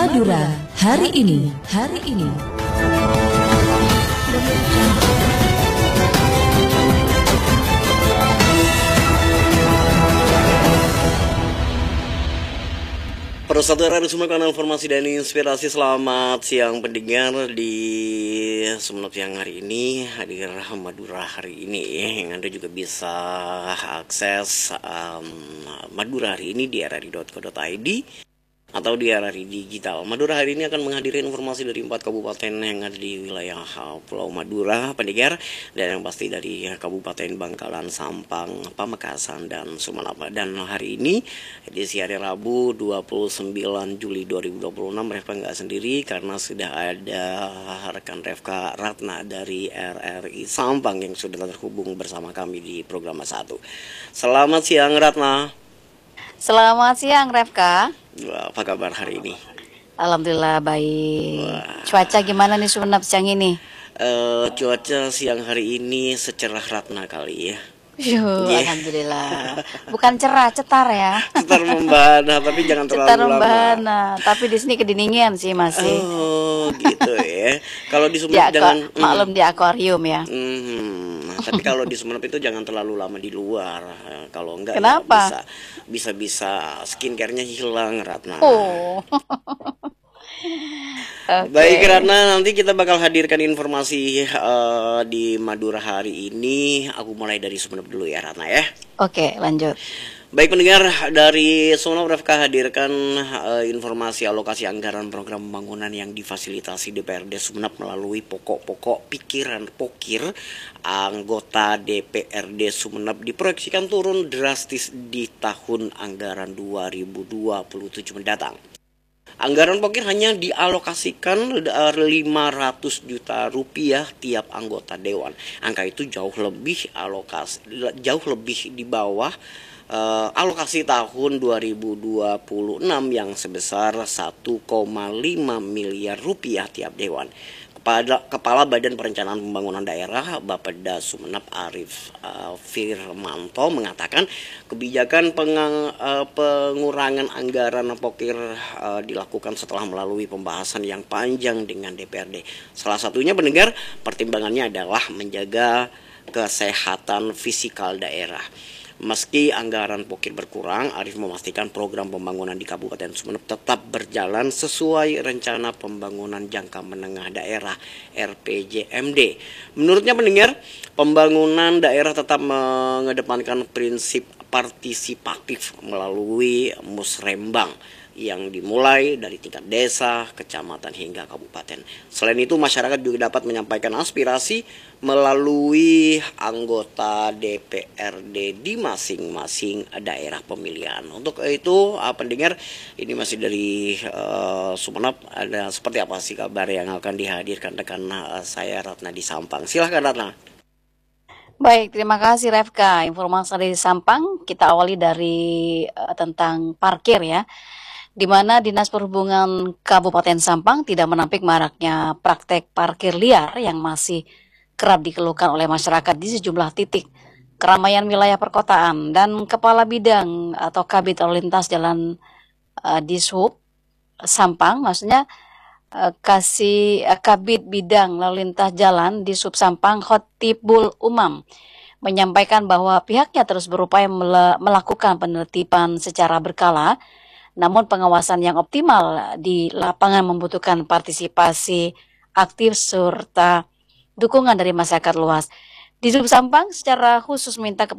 Madura hari ini. Para saudara semua, kanal informasi dan inspirasi, selamat siang pendengar di Sumeneb siang hari ini, hadir Madura hari ini yang Anda juga bisa akses Madura hari ini di rri.co.id atau di RRI Digital. Madura hari ini akan menghadiri informasi dari 4 kabupaten yang ada di wilayah Pulau Madura, pendengar, dan yang pasti dari Kabupaten Bangkalan, Sampang, Pamekasan, dan Sumeneb. Dan hari ini, edisi hari Rabu 29 Juli 2026, Refka nggak sendiri karena sudah ada rekan Refka Ratna dari RRI Sampang yang sudah terhubung bersama kami di program 1. Selamat siang Ratna. Selamat siang Refka. Apa kabar hari ini? Alhamdulillah baik. Cuaca gimana nih Sumeneb siang ini? Cuaca siang hari ini secerah Ratna kali ya. Alhamdulillah. Bukan cerah, cetar ya. Cetar membahana, tapi jangan terlalu cetar lama. membahana, tapi di sini kedinginan sih masih. Oh, gitu ya. Kalau di Sumeneb jangan maklum di akuarium ya. Tapi kalau di Sumeneb itu jangan terlalu lama di luar. Kalau enggak Kenapa? Ya bisa skincare-nya hilang, Ratna. Oh. Okay. Baik Ratna, nanti kita bakal hadirkan informasi di Madura hari ini. Aku mulai dari Sumeneb dulu ya Ratna ya. Oke, lanjut. Baik pendengar, dari Sumeneb Refka hadirkan informasi alokasi anggaran program pembangunan yang difasilitasi DPRD Sumeneb melalui pokok-pokok pikiran pokir anggota DPRD Sumeneb diproyeksikan turun drastis di tahun anggaran 2027 mendatang. Anggaran pokir hanya dialokasikan 500 juta rupiah tiap anggota dewan. Angka itu jauh lebih di bawah alokasi tahun 2026 yang sebesar 1,5 miliar rupiah tiap dewan. Kepala Badan Perencanaan Pembangunan Daerah Bapeda Sumeneb Arif Firmanto mengatakan kebijakan pengurangan anggaran pokir dilakukan setelah melalui pembahasan yang panjang dengan DPRD. Salah satunya pendengar, pertimbangannya adalah menjaga kesehatan fisikal daerah. Meski anggaran pokir berkurang, Arif memastikan program pembangunan di Kabupaten Sumeneb tetap berjalan sesuai rencana pembangunan jangka menengah daerah RPJMD. Menurutnya pendengar, pembangunan daerah tetap mengedepankan prinsip partisipatif melalui musrembang yang dimulai dari tingkat desa, kecamatan hingga kabupaten. Selain itu, masyarakat juga dapat menyampaikan aspirasi melalui anggota DPRD di masing-masing daerah pemilihan. Untuk itu, pendengar, ini masih dari Sumeneb. Ada seperti apa sih kabar yang akan dihadirkan rekan saya Ratna di Sampang? Silahkan Ratna. Baik, terima kasih Refka. Informasi dari Sampang, kita awali dari tentang parkir ya. Di mana Dinas Perhubungan Kabupaten Sampang tidak menampik maraknya praktek parkir liar yang masih kerap dikeluhkan oleh masyarakat di sejumlah titik keramaian wilayah perkotaan. Dan Kepala Bidang atau Kabid Lalu Lintas Jalan Dishub Sampang, maksudnya Kabid Bidang Lalu Lintas Jalan Dishub Sampang Khotibul Umam menyampaikan bahwa pihaknya terus berupaya melakukan penertiban secara berkala. Namun pengawasan yang optimal di lapangan membutuhkan partisipasi aktif serta dukungan dari masyarakat luas. Di Dishub Sampang secara khusus minta kepada